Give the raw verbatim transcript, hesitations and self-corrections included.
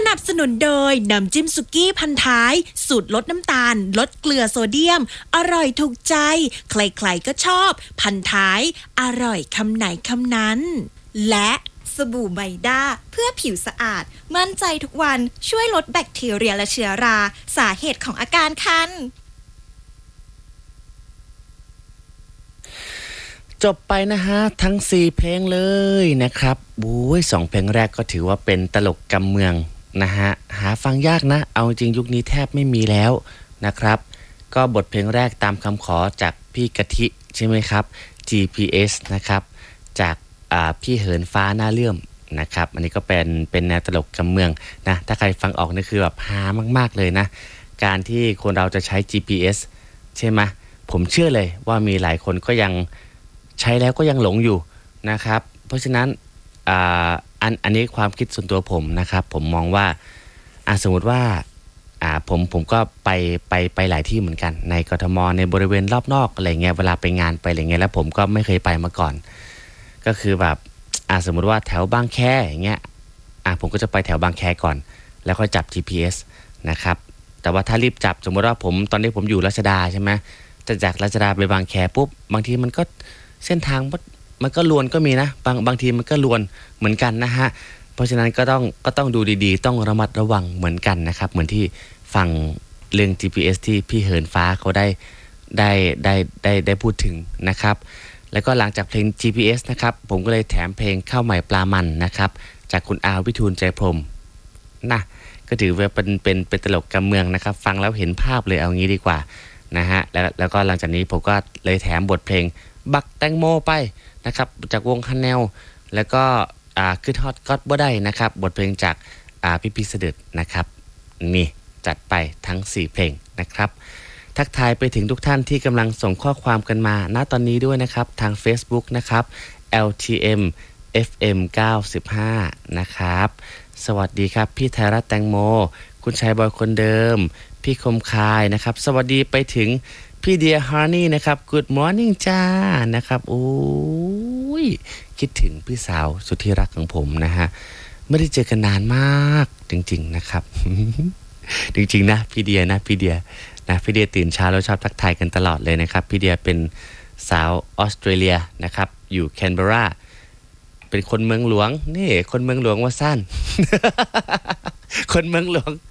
นับสนุนโดยน้ำจิ้มสุกี้พันท้ายสูตรลดน้ำตาลลดเกลือโซเดียมอร่อยถูกใจใครๆก็ชอบพันท้ายอร่อยคำไหนคำนั้นและสบู่ไมด้าเพื่อผิวสะอาดมั่นใจทุกวันช่วยลดแบคทีเรียและเชื้อราสาเหตุของอาการคันจบไปนะฮะทั้งสี่เพลงเลยนะครับบุ้ยสองเพลงแรกก็ถือว่าเป็นตลกกำเมืองนะฮะหาฟังยากนะเอาจริงยุคนี้แทบไม่มีแล้วนะครับก็บทเพลงแรกตามคำขอจากพี่กะทิใช่ไหมครับ จี พี เอส นะครับจากอ่าพี่เหินฟ้าหน้าเลื่อมนะครับอันนี้ก็เป็นเป็นแนวตลกกำเมืองนะถ้าใครฟังออกนี่คือแบบฮามากๆเลยนะการที่คนเราจะใช้ จี พี เอส ใช่ไหมผมเชื่อเลยว่ามีหลายคนก็ยังใช้แล้วก็ยังหลงอยู่นะครับเพราะฉะนั้นอ่าอันอันนี้ความคิดส่วนตัวผมนะครับผมมองว่าอ่าสมมติว่าอ่าผมผมก็ไปไปไปหลายที่เหมือนกันในกทมในบริเวณรอบนอกอะไรเงี้ยเวลาไปงานไปอะไรเงี้ยแล้วผมก็ไม่เคยไปมาก่อนก็คือแบบอ่าสมมุติว่าแถวบางแคอย่างเงี้ยอ่าผมก็จะไปแถวบางแคก่อนแล้วค่อยจับ จี พี เอส นะครับแต่ว่าถ้ารีบจับสมมติว่าผมตอนนี้ผมอยู่รัชดาใช่ไหมจะจากรัชดาไปบางแคปุ๊บบางทีมันก็เส้นทางมันก็ลวนก็มีนะบางบางทีมันก็ลวนเหมือนกันนะฮะเพราะฉะนั้นก็ต้องก็ต้องดูดีๆต้องระมัดระวังเหมือนกันนะครับเหมือนที่ฟังเรื่อง จี พี เอส ที่พี่เหินฟ้าเขาได้ได้ได้ได้ได้พูดถึงนะครับแล้วก็หลังจากเพลง จี พี เอส นะครับผมก็เลยแถมเพลงข้าวใหม่ปลามันนะครับจากคุณอาวิทูลใจพรหมนะก็ถือว่าเป็นเป็นเป็นตลกกำเมืองนะครับฟังแล้วเห็นภาพเลยเอางี้ดีกว่านะฮะแล้วแล้วก็หลังจากนี้ผมก็เลยแถมบทเพลงบักแตงโมไปนะครับจากวงฮันแนลแล้วก็อ่าคือทอดก็อดบ่ได้นะครับบทเพลงจากอ่าพี่พิเสด็จนะครับนี่จัดไปทั้งสี่เพลงนะครับทักทายไปถึงทุกท่านที่กำลังส่งข้อความกันมาณตอนนี้ด้วยนะครับทาง Facebook นะครับ แอล ที เอ็ม เอฟ เอ็ม เก้าสิบห้า นะครับสวัสดีครับพี่ไทยรัฐแตงโมคุณชายบอยคนเดิมพี่คมคายนะครับสวัสดีไปถึงพี่เดียฮาร์นี่นะครับ Good morning จ้านะครับโอ้ยคิดถึงพี่สาวสุดที่รักของผมนะฮะไม่ได้เจอกันนานมากจริงๆนะครับ จริงๆนะพี่เดียนะพี่เดียนะพี่เดียตื่นเช้าแล้วชอบทักทายกันตลอดเลยนะครับพี่เดียเป็นสาวออสเตรเลียนะครับอยู่แคนเบราเป็นคนเมืองหลวงนี่คนเมืองหลวงว่าสั้น คนเมืองหลวง